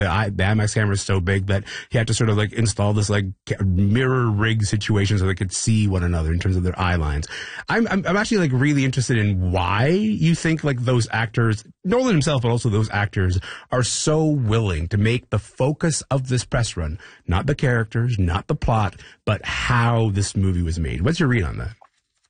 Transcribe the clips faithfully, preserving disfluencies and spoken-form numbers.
The, the IMAX camera is so big that he had to sort of like install this like mirror rig situation so they could see one another in terms of their eye lines. I'm, I'm, I'm actually like really interested in why you think like those actors, Nolan himself, but also those actors are so willing to make the focus of this press run, not the characters, not the plot, but how this movie was made. What's your read on that?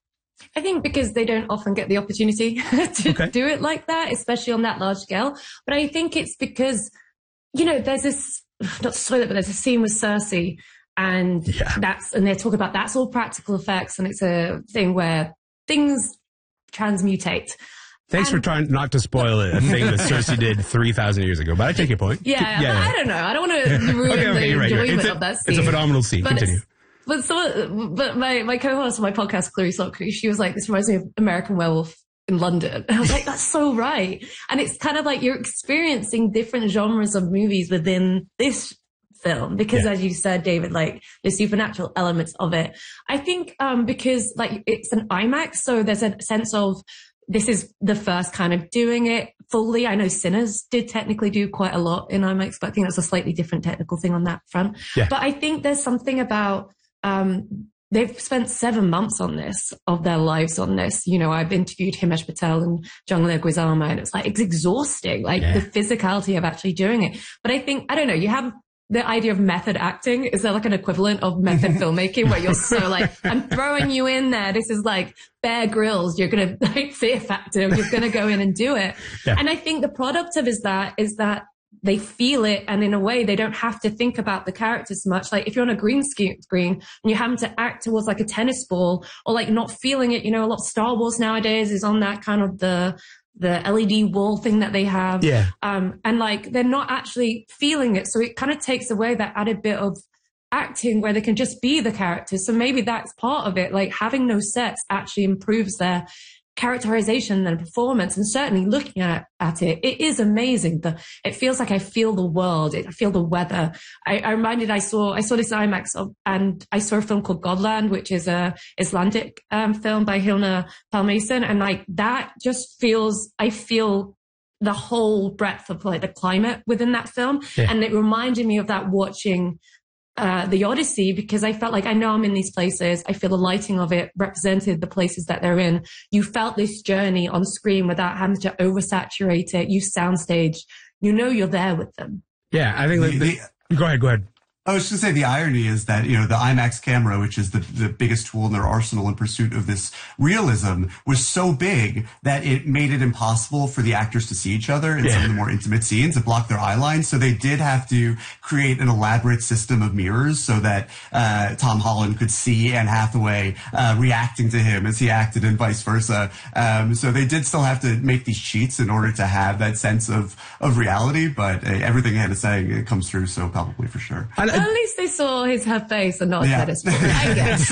I think because they don't often get the opportunity to okay. do it like that, especially on that large scale. But I think it's because, you know, there's this, not to spoil it, but there's a scene with Cersei and yeah. that's, and they're talking about that's all practical effects. And it's a thing where things transmutate. Thanks and, for trying not to spoil it, a thing that Cersei did three thousand years ago. But I take your point. Yeah, yeah, yeah. I don't know. I don't want to ruin okay, okay, the right, enjoyment right. of that scene. It's a phenomenal scene. But Continue. But so, but my, my co-host on my podcast, Clarice Lockery, she was like, this reminds me of American Werewolf in London. And I was like, that's so right. And it's kind of like you're experiencing different genres of movies within this film because yeah. as you said, David, like the supernatural elements of it. I think, um, because like it's an IMAX, so there's a sense of this is the first kind of doing it fully. I know Sinners did technically do quite a lot in IMAX, but I think that's a slightly different technical thing on that front. Yeah. But I think there's something about, um, they've spent seven months on this, of their lives on this. You know, I've interviewed Himesh Patel and John Leguizamo, and it's like, it's exhausting, like yeah. the physicality of actually doing it. But I think, I don't know, you have the idea of method acting. Is there like an equivalent of method filmmaking where you're so like, I'm throwing you in there. This is like Bear Grylls. You're going to like Fear Factor. You're going to go in and do it. Yeah. And I think the product of is that, is that they feel it. And in a way, they don't have to think about the characters much. Like if you're on a green screen and you're having to act towards like a tennis ball or like not feeling it, you know, a lot of Star Wars nowadays is on that kind of the, the L E D wall thing that they have. Yeah. Um, and like they're not actually feeling it. So it kind of takes away that added bit of acting where they can just be the characters. So maybe that's part of it. Like having no sets actually improves their characterization and performance, and certainly looking at, at it, it is amazing. The, it feels like I feel the world. I feel the weather. I, I reminded, I saw, I saw this IMAX of, and I saw a film called Godland, which is a Icelandic um, film by Hilna Palmason. And like that just feels, I feel the whole breadth of like the climate within that film. Yeah. And it reminded me of that watching Uh, the Odyssey, because I felt like I know I'm in these places. I feel the lighting of it represented the places that they're in. You felt this journey on screen without having to oversaturate it. Use soundstage. You know you're there with them. Yeah, I think like the, the, go ahead, go ahead. I was just going to say the irony is that, you know, the IMAX camera, which is the, the biggest tool in their arsenal in pursuit of this realism, was so big that it made it impossible for the actors to see each other in yeah. some of the more intimate scenes. It blocked their eye lines. So they did have to create an elaborate system of mirrors so that uh, Tom Holland could see Anne Hathaway uh, reacting to him as he acted and vice versa. Um, so they did still have to make these cheats in order to have that sense of, of reality. But uh, everything Anne is saying, it comes through so palpably for sure. Well, at least they saw his her face and not yeah. his I guess.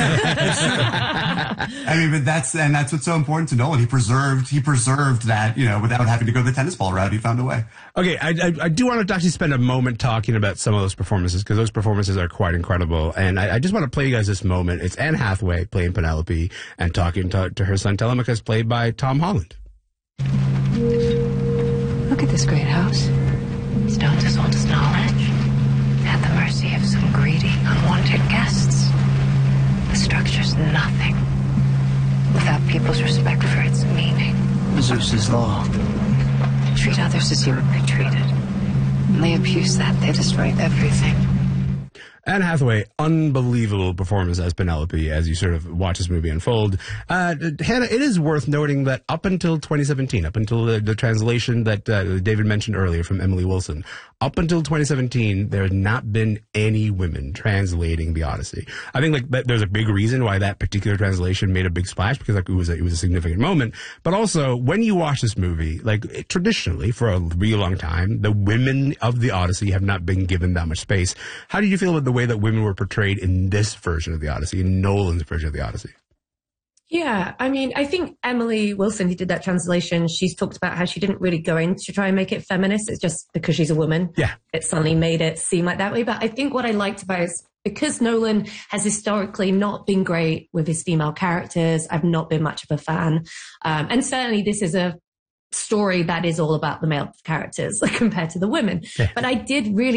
I mean, but that's and that's what's so important to Nolan. He preserved he preserved that, you know, without having to go the tennis ball route. He found a way. Okay, I, I, I do want to actually spend a moment talking about some of those performances because those performances are quite incredible. And I, I just want to play you guys this moment. It's Anne Hathaway playing Penelope and talking to, to her son Telemachus, played by Tom Holland. Look at this great house. Stones as old as knowledge. At the mercy of some greedy, unwanted guests. The structure's nothing without people's respect for its meaning. Zeus's law. Treat others as you would be treated. When they abuse that, they destroy everything. Anne Hathaway, unbelievable performance as Penelope as you sort of watch this movie unfold. Uh, Hannah, it is worth noting that up until twenty seventeen, up until the, the translation that uh, David mentioned earlier from Emily Wilson, up until twenty seventeen, there had not been any women translating the Odyssey. I think like there's a big reason why that particular translation made a big splash because like it was a, it was a significant moment. But also when you watch this movie, like it, traditionally for a real long time, the women of the Odyssey have not been given that much space. How did you feel about the way that women were portrayed in this version of the Odyssey, in Nolan's version of the Odyssey? Yeah, I mean, I think Emily Wilson, who did that translation, she's talked about how she didn't really go in to try and make it feminist. It's just because she's a woman. Yeah. It suddenly made it seem like that way. But I think what I liked about it is because Nolan has historically not been great with his female characters, I've not been much of a fan. Um, and certainly this is a story that is all about the male characters compared to the women. Yeah. But I did really